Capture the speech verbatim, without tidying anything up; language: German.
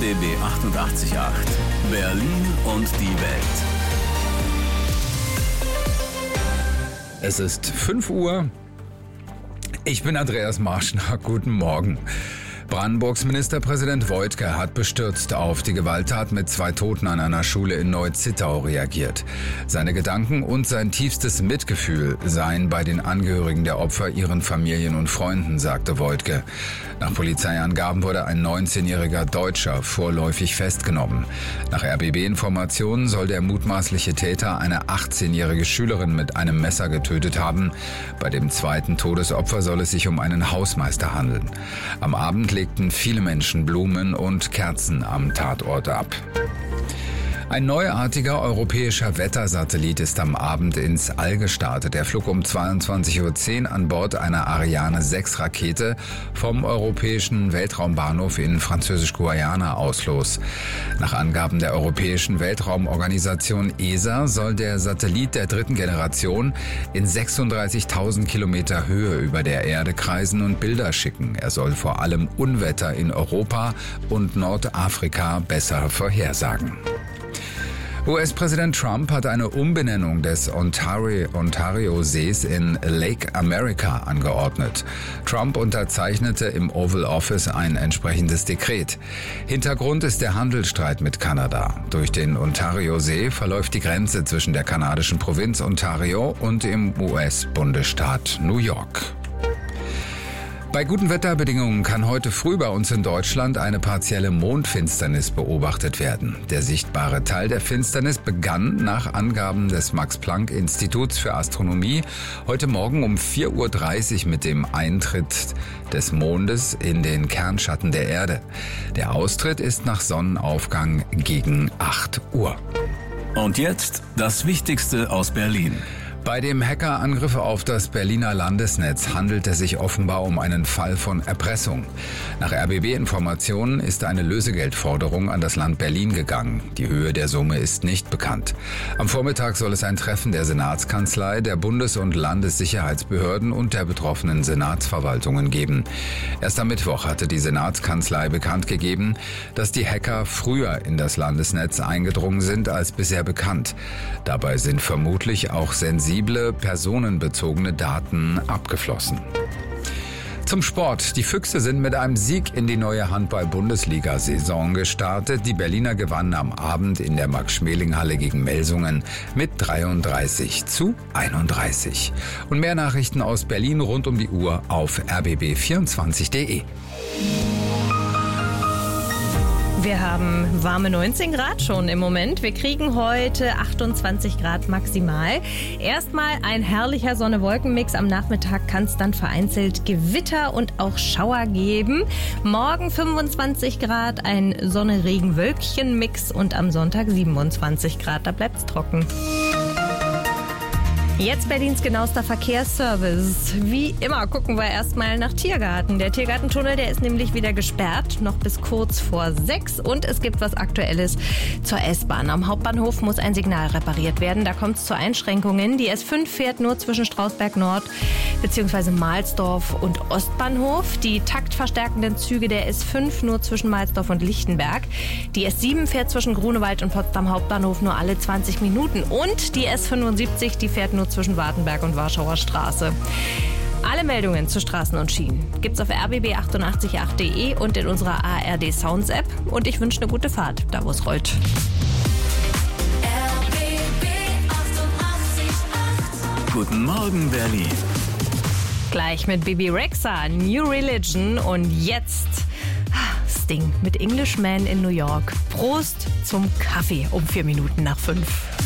B B achtundachtzig Komma acht. Berlin und die Welt. Es ist fünf Uhr. Ich bin Andreas Marschner. Guten Morgen. Brandenburgs Ministerpräsident Woidke hat bestürzt auf die Gewalttat mit zwei Toten an einer Schule in Neu-Zittau reagiert. Seine Gedanken und sein tiefstes Mitgefühl seien bei den Angehörigen der Opfer, ihren Familien und Freunden, sagte Woidke. Nach Polizeiangaben wurde ein neunzehnjähriger Deutscher vorläufig festgenommen. Nach R B B-Informationen soll der mutmaßliche Täter eine achtzehnjährige Schülerin mit einem Messer getötet haben. Bei dem zweiten Todesopfer soll es sich um einen Hausmeister handeln. Am Abend legten viele Menschen Blumen und Kerzen am Tatort ab. Ein neuartiger europäischer Wettersatellit ist am Abend ins All gestartet. Er flog um zweiundzwanzig Uhr zehn an Bord einer Ariane sechs Rakete vom Europäischen Weltraumbahnhof in Französisch-Guayana aus los. Nach Angaben der Europäischen Weltraumorganisation E S A soll der Satellit der dritten Generation in sechsunddreißigtausend Kilometer Höhe über der Erde kreisen und Bilder schicken. Er soll vor allem Unwetter in Europa und Nordafrika besser vorhersagen. U S-Präsident Trump hat eine Umbenennung des Ontario, Ontario-Sees in Lake America angeordnet. Trump unterzeichnete im Oval Office ein entsprechendes Dekret. Hintergrund ist der Handelsstreit mit Kanada. Durch den Ontario-See verläuft die Grenze zwischen der kanadischen Provinz Ontario und dem U S-Bundesstaat New York. Bei guten Wetterbedingungen kann heute früh bei uns in Deutschland eine partielle Mondfinsternis beobachtet werden. Der sichtbare Teil der Finsternis begann nach Angaben des Max-Planck-Instituts für Astronomie heute Morgen um vier Uhr dreißig mit dem Eintritt des Mondes in den Kernschatten der Erde. Der Austritt ist nach Sonnenaufgang gegen acht Uhr. Und jetzt das Wichtigste aus Berlin. Bei dem Hackerangriff auf das Berliner Landesnetz handelt es sich offenbar um einen Fall von Erpressung. Nach R B B-Informationen ist eine Lösegeldforderung an das Land Berlin gegangen. Die Höhe der Summe ist nicht bekannt. Am Vormittag soll es ein Treffen der Senatskanzlei, der Bundes- und Landessicherheitsbehörden und der betroffenen Senatsverwaltungen geben. Erst am Mittwoch hatte die Senatskanzlei bekannt gegeben, dass die Hacker früher in das Landesnetz eingedrungen sind als bisher bekannt. Dabei sind vermutlich auch sensible personenbezogene Daten abgeflossen. Zum Sport. Die Füchse sind mit einem Sieg in die neue Handball-Bundesliga-Saison gestartet. Die Berliner gewannen am Abend in der Max-Schmeling-Halle gegen Melsungen mit dreiunddreißig zu einunddreißig. Und mehr Nachrichten aus Berlin rund um die Uhr auf r b b vierundzwanzig punkt d e. Wir haben warme neunzehn Grad schon im Moment. Wir kriegen heute achtundzwanzig Grad maximal. Erstmal ein herrlicher Sonne-Wolken-Mix. Am Nachmittag kann es dann vereinzelt Gewitter und auch Schauer geben. Morgen fünfundzwanzig Grad, ein Sonne-Regen-Wölkchen-Mix und am Sonntag siebenundzwanzig Grad. Da bleibt es trocken. Jetzt Berlins genauester Verkehrsservice. Wie immer gucken wir erstmal nach Tiergarten. Der Tiergartentunnel, der ist nämlich wieder gesperrt, noch bis kurz vor sechs. Und es gibt was Aktuelles zur S-Bahn. Am Hauptbahnhof muss ein Signal repariert werden. Da kommt es zu Einschränkungen. Die S fünf fährt nur zwischen Strausberg Nord bzw. Mahlsdorf und Ostbahnhof. Die taktverstärkenden Züge der S fünf nur zwischen Mahlsdorf und Lichtenberg. Die S sieben fährt zwischen Grunewald und Potsdam Hauptbahnhof nur alle zwanzig Minuten. Und die S fünfundsiebzig, die fährt nur zwischen Wartenberg und Warschauer Straße. Alle Meldungen zu Straßen und Schienen gibt's auf r b b achtundachtzig punkt acht punkt d e und in unserer A R D Sounds App. Und ich wünsche eine gute Fahrt, da wo es rollt. R B B achtundachtzig Komma acht. Guten Morgen, Berlin. Gleich mit Bebe Rexha, New Religion und jetzt Sting mit Englishman in New York. Prost zum Kaffee um vier Minuten nach fünf.